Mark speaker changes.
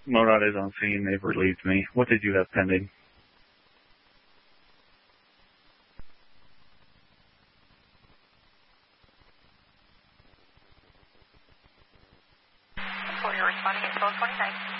Speaker 1: MoDOT is on scene. They've relieved me. What did you have pending?
Speaker 2: You're responding at 1229.